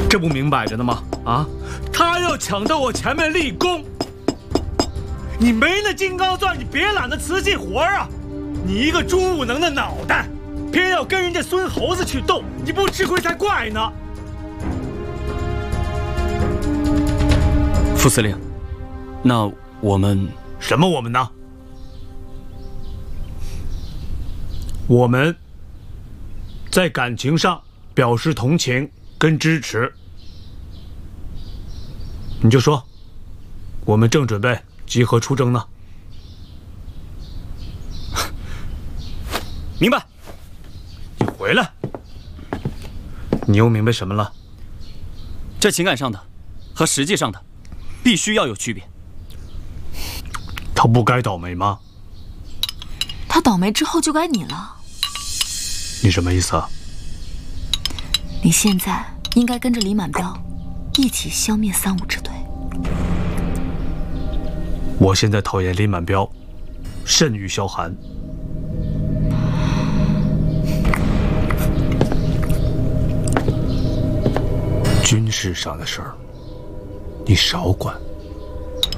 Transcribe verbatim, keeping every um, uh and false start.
这不明摆着呢吗？啊，他要抢到我前面立功，你没那金刚钻，你别揽那瓷器活啊！你一个猪无能的脑袋，偏要跟人家孙猴子去斗，你不吃亏才怪呢！ 副司令，那我们什么我们呢？我们在感情上表示同情跟支持，你就说，我们正准备集合出征呢。 明白。 你回来，你又明白什么了？ 这情感上的和实际上的必须要有区别。 他不该倒霉吗？ 他倒霉之后就该你了。 你什么意思啊？ 你现在应该跟着李满彪一起消灭三五支队。 我现在讨厌李满彪，甚于萧寒。军事上的事儿，你少管。